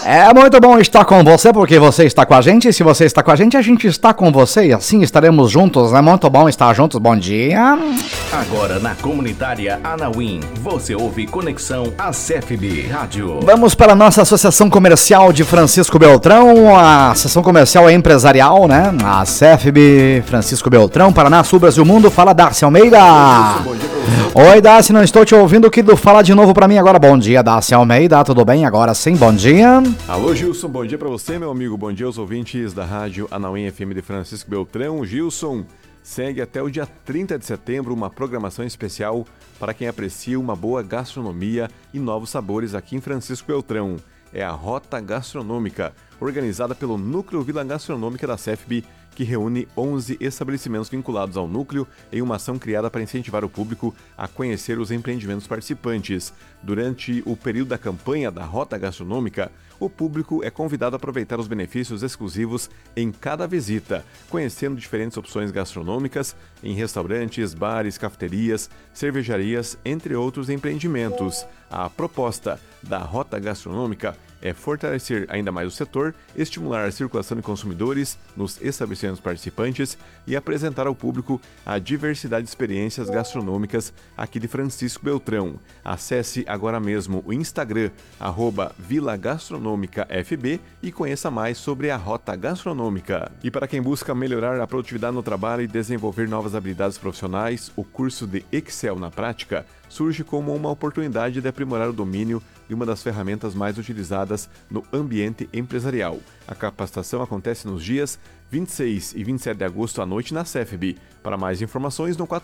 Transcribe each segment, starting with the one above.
É muito bom estar com você, porque você está com a gente. E se você está com a gente está com você. E assim estaremos juntos. É muito bom estar juntos. Bom dia. Agora na comunitária Anauim, você ouve Conexão ACFB Rádio. Vamos para a nossa Associação Comercial de Francisco Beltrão. A Associação Comercial é empresarial, né? A ACFB Francisco Beltrão, Paraná, Sul, Brasil, Mundo. Fala, Darcy Almeida. Oi, Darcy, não estou te ouvindo. Fala de novo para mim agora. Bom dia, Darcy Almeida. Tudo bem? Agora sim, bom dia. Alô, Gilson, bom dia para você, meu amigo. Bom dia aos ouvintes da Rádio Anauim FM de Francisco Beltrão. Gilson, segue até o dia 30 de setembro uma programação especial para quem aprecia uma boa gastronomia e novos sabores aqui em Francisco Beltrão. É a Rota Gastronômica, organizada pelo Núcleo Vila Gastronômica da CEFB, que reúne 11 estabelecimentos vinculados ao núcleo em uma ação criada para incentivar o público a conhecer os empreendimentos participantes. Durante o período da campanha da Rota Gastronômica, o público é convidado a aproveitar os benefícios exclusivos em cada visita, conhecendo diferentes opções gastronômicas em restaurantes, bares, cafeterias, cervejarias, entre outros empreendimentos. A proposta da Rota Gastronômica é fortalecer ainda mais o setor, estimular a circulação de consumidores nos estabelecimentos participantes e apresentar ao público a diversidade de experiências gastronômicas aqui de Francisco Beltrão. Acesse agora mesmo o Instagram, @VilaGastronômicaFB e conheça mais sobre a Rota Gastronômica. E para quem busca melhorar a produtividade no trabalho e desenvolver novas habilidades profissionais, o curso de Excel na prática surge como uma oportunidade de aprimorar o domínio de uma das ferramentas mais utilizadas no ambiente empresarial. A capacitação acontece nos dias 26 e 27 de agosto à noite na CEFB. Para mais informações no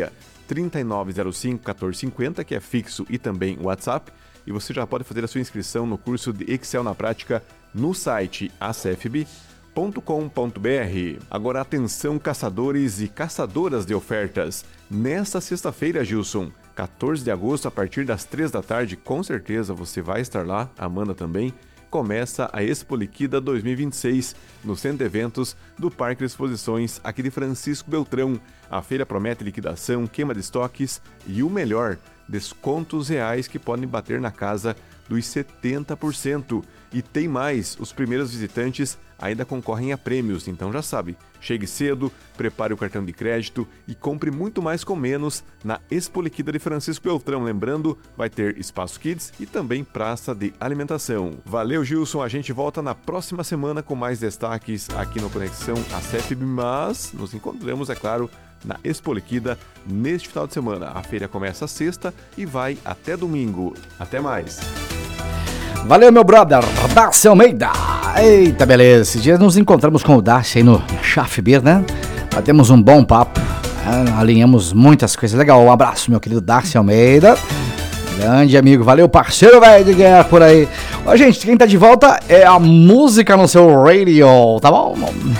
46-3905-1450, que é fixo e também WhatsApp. E você já pode fazer a sua inscrição no curso de Excel na prática no site acfb.com.br. Agora atenção, caçadores e caçadoras de ofertas. Nesta sexta-feira, Gilson, 14 de agosto, a partir das 3 da tarde, com certeza você vai estar lá, Amanda também, começa a Expo Liquida 2026 no Centro de Eventos do Parque de Exposições aqui de Francisco Beltrão. A feira promete liquidação, queima de estoques e o melhor, descontos reais que podem bater na casa dos 70%. E tem mais, os primeiros visitantes ainda concorrem a prêmios, então já sabe, chegue cedo, prepare o cartão de crédito e compre muito mais com menos na Expo Liquida de Francisco Beltrão. Lembrando, vai ter espaço kids e também praça de alimentação. Valeu, Gilson, a gente volta na próxima semana com mais destaques aqui no Conexão ACFB, mas nos encontramos, é claro, na Expo Liquida neste final de semana. A feira começa sexta e vai até domingo. Até mais! Valeu, meu brother, Darcy Almeida. Eita, beleza. Esse dia nos encontramos com o Darcy aí no Chaf Beer, né? Batemos um bom papo, alinhamos muitas coisas. Legal, um abraço, meu querido Darcy Almeida. Grande amigo, valeu, parceiro, velho, de guerra por aí. Ó, gente, quem tá de volta é a música no seu radio, tá bom?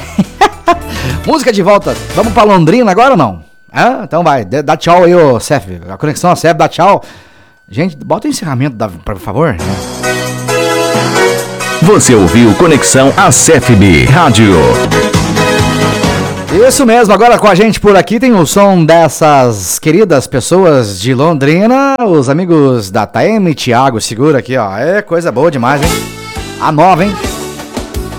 Música de volta. Vamos pra Londrina agora ou não? Então vai, dá tchau aí, ô Cef. A conexão a Cef, dá tchau. Gente, bota o encerramento, por favor. Você ouviu Conexão ACFB Rádio. Isso mesmo, agora com a gente por aqui tem o som dessas queridas pessoas de Londrina, os amigos da TM, Thiago, segura aqui, ó. É coisa boa demais, hein? A nova, hein?